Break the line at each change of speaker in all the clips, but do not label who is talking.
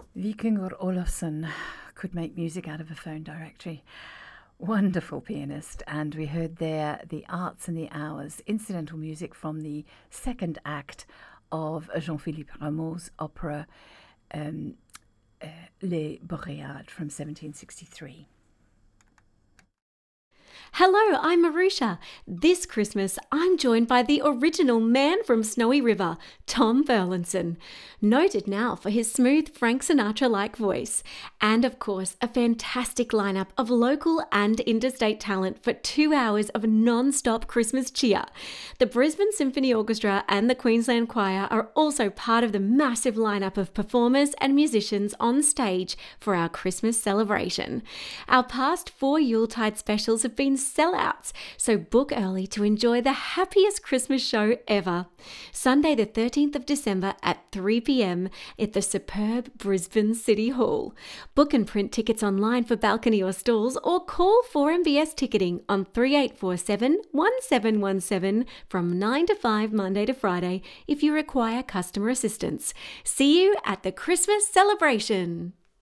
Vikingur Olafsson could make music out of a phone directory. Wonderful pianist, and we heard there The Arts and the Hours, incidental music from the second act of Jean-Philippe Rameau's opera Les Boréades from 1763.
Hello, I'm Marusha. This Christmas, I'm joined by the original man from Snowy River, Tom Burlinson, noted now for his smooth Frank Sinatra-like voice, and of course, a fantastic lineup of local and interstate talent for 2 hours of non-stop Christmas cheer. The Brisbane Symphony Orchestra and the Queensland Choir are also part of the massive lineup of performers and musicians on stage for our Christmas celebration. Our past 4 Yuletide specials have been sellouts, so book early to enjoy the happiest Christmas show ever. Sunday the 13th of December at 3 p.m. at the superb Brisbane City Hall. Book and print tickets online for balcony or stalls, or call 4MBS Ticketing on 3847 1717 from 9 to 5 Monday to Friday if you require customer assistance. See you at the Christmas celebration.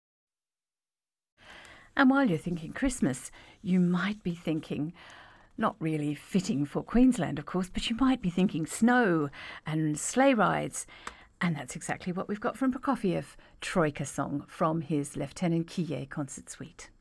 And while you're thinking Christmas, you might be thinking, not really fitting for Queensland, of course, but you might be thinking snow and sleigh rides. And that's exactly what we've got from Prokofiev, Troika Song from his Lieutenant Kyee concert suite.